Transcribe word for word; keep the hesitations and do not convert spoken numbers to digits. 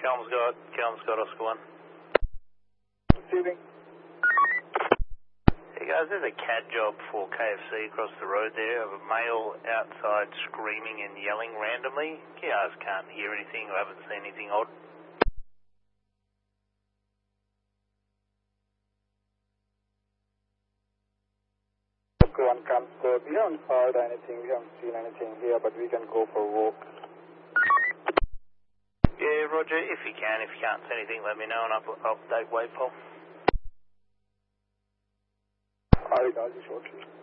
Kelmscott, Kelmscott, Oscar one. Receiving. Hey guys, there's a C A D job for K F C across the road there of a male outside screaming and yelling randomly. Guys can't hear anything or haven't seen anything odd. Oscar one comes good. We haven't heard anything, we haven't seen anything here, but we can go for a walk. Yeah, Roger, if you can, if you can't see anything, let me know and I'll, I'll update Waypole. Alright, I'll be shortly.